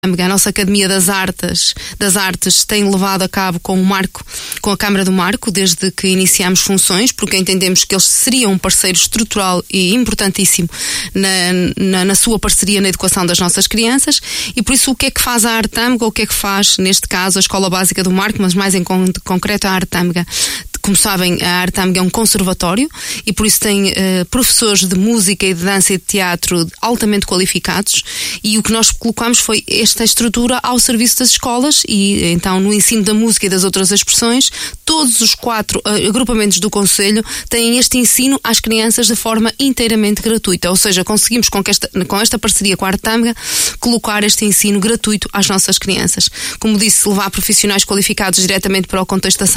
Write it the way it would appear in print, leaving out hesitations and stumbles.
A nossa Academia das Artes tem levado a cabo com a Câmara do Marco, desde que iniciamos funções, porque entendemos que eles seriam um parceiro estrutural e importantíssimo na sua parceria na educação das nossas crianças, e por isso o que é que faz a Artâmega, ou o que é que faz, neste caso, a Escola Básica do Marco, mas mais em concreto a Artâmega? Como sabem, a Artâmega é um conservatório e por isso tem professores de música e de dança e de teatro altamente qualificados, e o que nós colocamos foi esta estrutura ao serviço das escolas, e então no ensino da música e das outras expressões, todos os 4 agrupamentos do Conselho têm este ensino às crianças de forma inteiramente gratuita, ou seja, conseguimos com esta parceria com a Artâmega colocar este ensino gratuito às nossas crianças. Como disse, levar profissionais qualificados diretamente para o contexto da